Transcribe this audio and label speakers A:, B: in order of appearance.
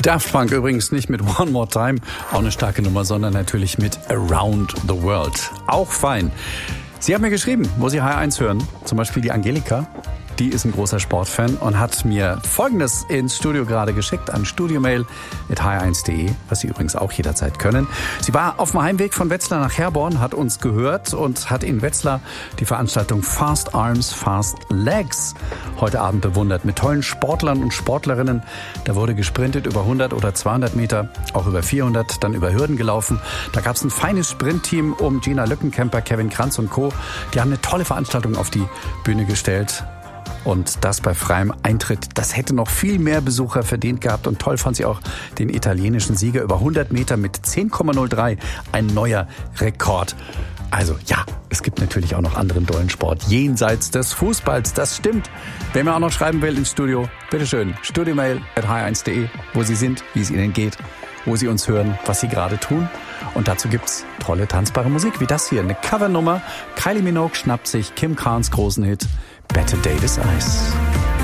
A: Daft Punk übrigens nicht mit One More Time, auch eine starke Nummer, sondern natürlich mit Around the World. Auch fein. Sie haben mir geschrieben, wo Sie HR1 hören, zum Beispiel die Angelika. Die ist ein großer Sportfan und hat mir Folgendes ins Studio gerade geschickt, an studiomail@hr1.de, was Sie übrigens auch jederzeit können. Sie war auf dem Heimweg von Wetzlar nach Herborn, hat uns gehört und hat in Wetzlar die Veranstaltung Fast Arms, Fast Legs heute Abend bewundert. Mit tollen Sportlern und Sportlerinnen. Da wurde gesprintet über 100 oder 200 Meter, auch über 400, dann über Hürden gelaufen. Da gab es ein feines Sprintteam um Gina Lückenkämper, Kevin Kranz und Co. Die haben eine tolle Veranstaltung auf die Bühne gestellt. Und das bei freiem Eintritt, das hätte noch viel mehr Besucher verdient gehabt. Und toll fand sie auch den italienischen Sieger über 100 Meter mit 10,03. Ein neuer Rekord. Also ja, es gibt natürlich auch noch anderen tollen Sport jenseits des Fußballs. Das stimmt. Wer mir auch noch schreiben will ins Studio, bitteschön, studiomail@hr1.de, wo Sie sind, wie es Ihnen geht, wo Sie uns hören, was Sie gerade tun. Und dazu gibt's tolle tanzbare Musik, wie das hier. Eine Covernummer. Kylie Minogue schnappt sich Kim Carnes großen Hit Better Day This Ice.